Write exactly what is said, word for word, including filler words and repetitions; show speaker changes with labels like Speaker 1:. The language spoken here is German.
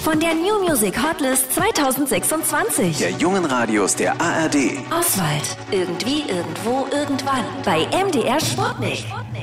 Speaker 1: Von der New Music Hotlist zwanzig sechsundzwanzig.
Speaker 2: Der jungen Radios der A R D.
Speaker 1: Oswald. Irgendwie, irgendwo, irgendwann. Bei M D R Sputnik.